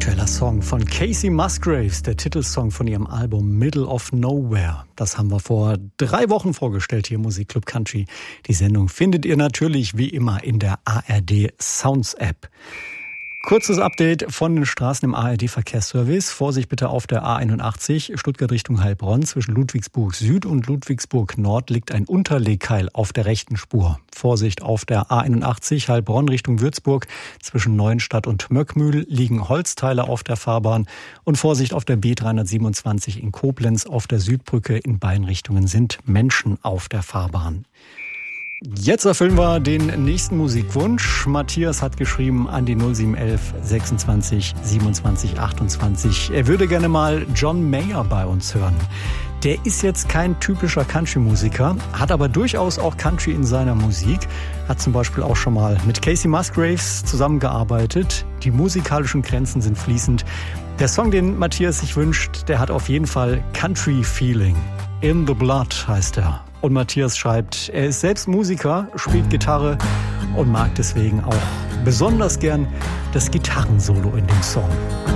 Aktueller Song von Kacey Musgraves, der Titelsong von ihrem Album Middle of Nowhere. Das haben wir vor 3 Wochen vorgestellt hier im Musikclub Country. Die Sendung findet ihr natürlich wie immer in der ARD Sounds App. Kurzes Update von den Straßen im ARD-Verkehrsservice. Vorsicht bitte auf der A81, Stuttgart Richtung Heilbronn. Zwischen Ludwigsburg Süd und Ludwigsburg Nord liegt ein Unterlegkeil auf der rechten Spur. Vorsicht auf der A81, Heilbronn Richtung Würzburg. Zwischen Neuenstadt und Möckmühl liegen Holzteile auf der Fahrbahn. Und Vorsicht auf der B327 in Koblenz. Auf der Südbrücke in beiden Richtungen sind Menschen auf der Fahrbahn. Jetzt erfüllen wir den nächsten Musikwunsch. Matthias hat geschrieben an die 0711 26 27 28. Er würde gerne mal John Mayer bei uns hören. Der ist jetzt kein typischer Country-Musiker, hat aber durchaus auch Country in seiner Musik. Hat zum Beispiel auch schon mal mit Kacey Musgraves zusammengearbeitet. Die musikalischen Grenzen sind fließend. Der Song, den Matthias sich wünscht, der hat auf jeden Fall Country-Feeling. In the Blood heißt er. Und Matthias schreibt, er ist selbst Musiker, spielt Gitarre und mag deswegen auch besonders gern das Gitarrensolo in dem Song.